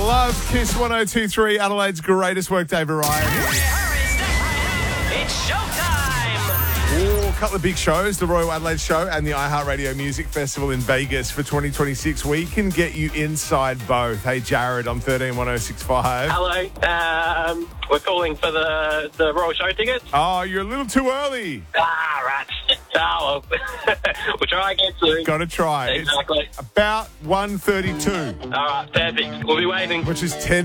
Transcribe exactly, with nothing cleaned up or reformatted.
Love Kiss one oh two point three, Adelaide's greatest workday variety. It's showtime! Ooh, a couple of big shows, the Royal Adelaide Show and the iHeartRadio Music Festival in Vegas for twenty twenty-six. We can get you inside both. Hey, Jared, on thirteen one oh six five. Hello. Um, we're calling for the, the Royal Show tickets. Oh, you're a little too early. Ah, right. Oh, well. We'll try again soon. Got to try. Exactly. It's about one thirty-two, All right, perfect. We'll be waiting. which is ten